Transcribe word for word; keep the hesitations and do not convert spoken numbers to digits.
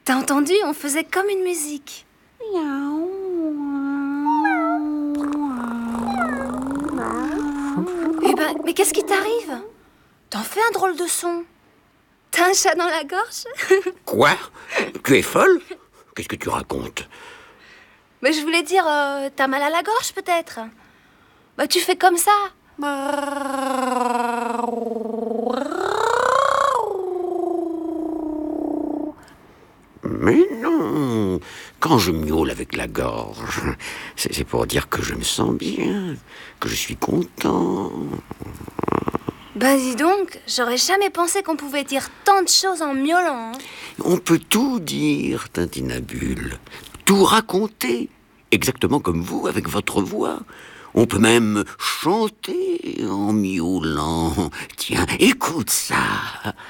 T'as entendu? On faisait comme une musique. Eh ben, mais qu'est-ce qui t'arrive? T'en fais un drôle de son. T'as un chat dans la gorge? Quoi? Tu es folle? Qu'est-ce que tu racontes? Mais je voulais dire, euh, t'as mal à la gorge peut-être? Bah tu fais comme ça. Mais non, quand je miaule avec la gorge, c'est c'est pour dire que je me sens bien, que je suis content. Bah dis donc, j'aurais jamais pensé qu'on pouvait dire tant de choses en miaulant. Hein. On peut tout dire, Tintinabule, tout raconter, exactement comme vous, avec votre voix. On peut même chanter en miaulant. Tiens, écoute ça.